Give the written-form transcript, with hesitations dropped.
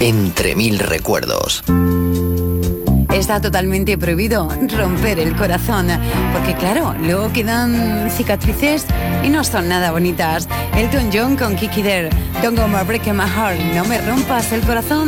entre mil recuerdos. Está totalmente prohibido romper el corazón, porque claro, luego quedan cicatrices y no son nada bonitas. Elton John con Kiki Dare, Don't Go Breaking My Heart, no me rompas el corazón.